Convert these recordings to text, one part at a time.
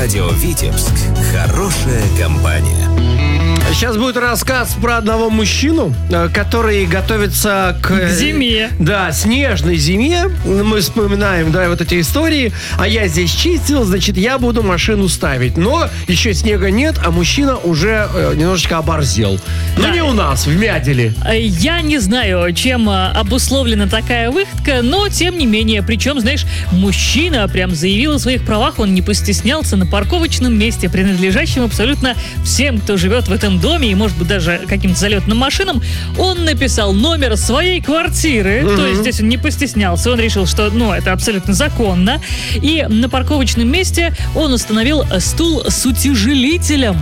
Радио Витебск. Хорошая компания. Сейчас будет рассказ про одного мужчину, который готовится к зиме. Да, снежной зиме. Мы вспоминаем, да, вот эти истории. А я здесь чистил, значит, я буду машину ставить. Но еще снега нет, а мужчина уже немножечко оборзел. Да. Но не у нас, в Мяделе. Я не знаю, чем обусловлена такая выходка, но тем не менее. Причем, знаешь, мужчина прям заявил о своих правах. Он не постеснялся на парковочном месте, принадлежащем абсолютно всем, кто живет в этом доме и, может быть, даже каким-то залетным машинам. Он написал номер своей квартиры, то есть здесь он не постеснялся, он решил, что, это абсолютно законно. И на парковочном месте он установил стул с утяжелителем.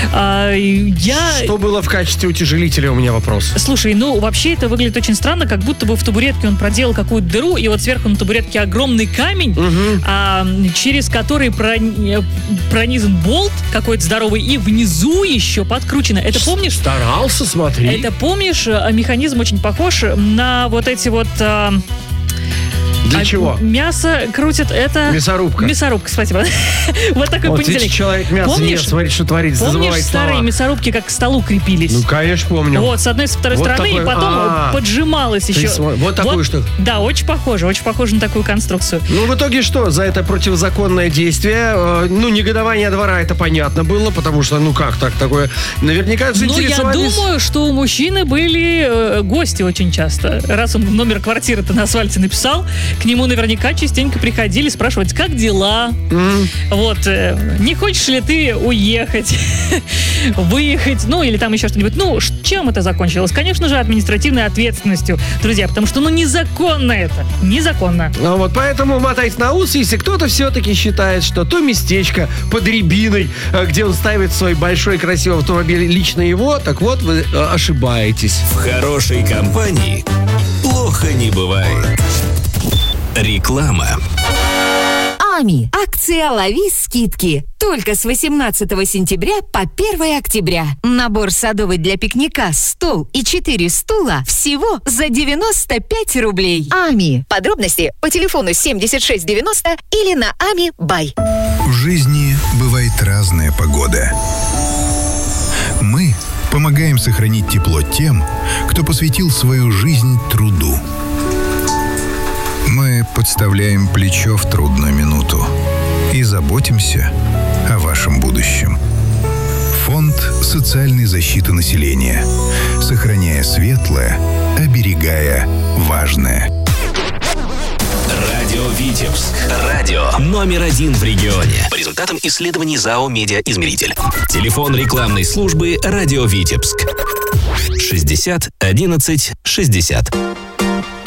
Что было в качестве утяжелителя, у меня вопрос. Слушай, вообще это выглядит очень странно, как будто бы в табуретке он проделал какую-то дыру, и вот сверху на табуретке огромный камень, через который пронизан болт какой-то здоровый, и внизу еще подкручено. Это помнишь? Старался, смотри. Это помнишь, механизм очень похож на вот эти вот... Для чего? Мясо крутит, это... Мясорубка. Мясорубка, спасибо. Вот такой понедельник. Видишь, человек мясо ест, смотри, что творится. Помнишь старые мясорубки, как к столу крепились? Конечно, помню. Вот, с одной, с второй стороны, и потом поджималось еще. Вот такую штуку. Да, очень похоже на такую конструкцию. В итоге что? За это противозаконное действие, негодование двора, это понятно было, потому что, как так такое? Наверняка заинтересовались. Я думаю, что у мужчины были гости очень часто. Раз он номер квартиры-то на асфальте написал, к нему наверняка частенько приходили спрашивать, как дела? Вот, не хочешь ли ты уехать, выехать, или там еще что-нибудь. Чем это закончилось? Конечно же, административной ответственностью, друзья, потому что, незаконно это. Незаконно. Поэтому мотайте на ус, если кто-то все-таки считает, что то местечко под Рябиной, где он ставит свой большой красивый автомобиль, лично его, так вот, вы ошибаетесь. В хорошей компании плохо не бывает. Реклама. АМИ. Акция «Лови скидки». Только с 18 сентября по 1 октября. Набор садовый для пикника, стол и 4 стула всего за 95 рублей. АМИ. Подробности по телефону 7690 или на АМИ Бай. В жизни бывает разная погода. Мы помогаем сохранить тепло тем, кто посвятил свою жизнь труду. Мы подставляем плечо в трудную минуту и заботимся о вашем будущем. Фонд социальной защиты населения. Сохраняя светлое, оберегая важное. Радио Витебск. Радио номер 1 в регионе. По результатам исследований ЗАО «Медиаизмеритель». Телефон рекламной службы «Радио Витебск». 60 11 60.